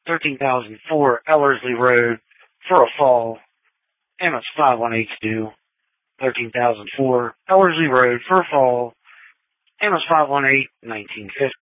13,004 Ellerslie Road for a fall. MS 518 due. 13,004 Ellerslie Road for a fall. MS 518, 1950.